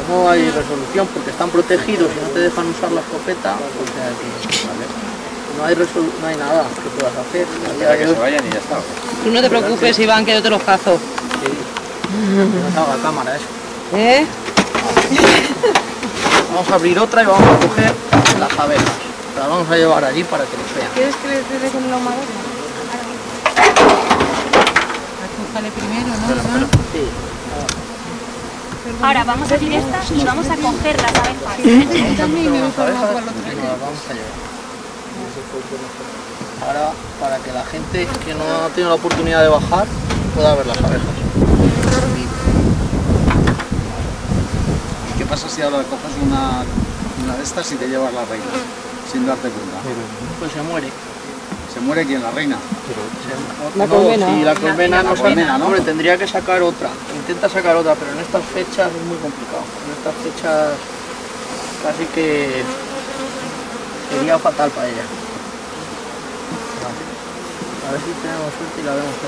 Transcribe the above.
no hay resolución porque están protegidos y no te dejan usar la escopeta, o sea que no hay nada que puedas hacer. Que se vayan y ya está. Tú no te preocupes, Iván, que yo te los cazo. Sí. Que no salga cámara eso. ¿Eh? Vamos a abrir otra y vamos a coger las abejas. Las vamos a llevar allí para que los vean. ¿Quieres que les dé con el ahumador? Acújale primero, ¿no? Sí. Ahora vamos a abrir esta y vamos a coger las abejas. También me Las abejas por y nos las vamos a llevar. Ahora, para que la gente que no ha tenido la oportunidad de bajar pueda ver las abejas. ¿Qué pasa si ahora coges una de estas y te llevas la reina sin darte cuenta? Pues se muere. ¿Se muere quién? ¿La reina? La colmena. Si la colmena no sale, ¿no? hombre, tendría que sacar otra. Intenta sacar otra, pero en estas fechas es muy complicado. En estas fechas casi que sería fatal para ella. A ver si tenemos suerte y la vemos.